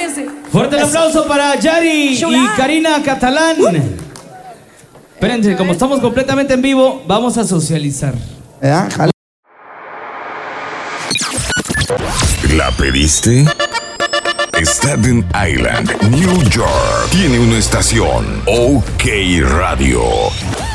prepárense. Fuerte el aplauso para Yari y Karina Catalán. Espérense, como estamos completamente en vivo, vamos a socializar. ¿La pediste? Staten Island, New York, tiene una estación, OK Radio.